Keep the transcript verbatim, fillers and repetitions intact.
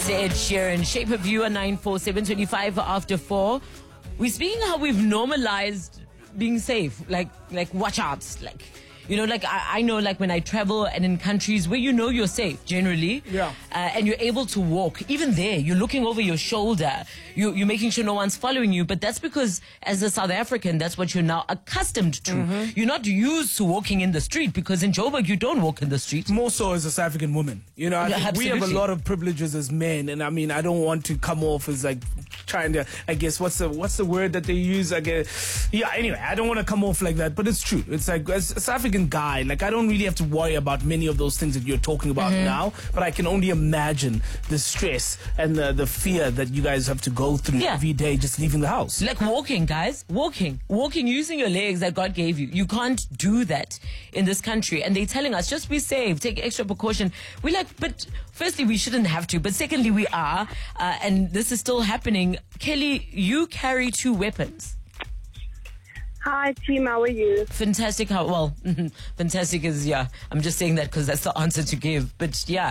It's Ed Sheeran. Shape of You at nine four seven twenty-five after four. We're speaking how we've normalized being safe. Like, like watch out. Like, you know, like I, I know, like when I travel and in countries where you know you're safe generally, yeah, uh, and you're able to walk. Even there, you're looking over your shoulder. You, you're making sure no one's following you. But that's because, as a South African, that's what you're now accustomed to. Mm-hmm. You're not used to walking in the street because in Joburg you don't walk in the street. More so as a South African woman, you know. I Yeah, think we have a absolutely. lot of privileges as men, and I mean, I don't want to come off as like trying to. I guess what's the what's the word that they use? I guess yeah. Anyway, I don't want to come off like that, but it's true. It's like as a South African guy, like I don't really have to worry about many of those things that you're talking about Mm-hmm. now, but I can only imagine the stress and the, the fear that you guys have to go through Yeah. every day just leaving the house. Like walking, guys. Walking. Walking using your legs that God gave you. You can't do that in this country. And they're telling us, just be safe, take extra precaution. We're like, but firstly, we shouldn't have to. But secondly, we are. Uh, and this is still happening. Kelly, you carry two weapons. Hi, team. How are you? Fantastic. How, well, fantastic is, yeah. I'm just saying that because that's the answer to give. But yeah.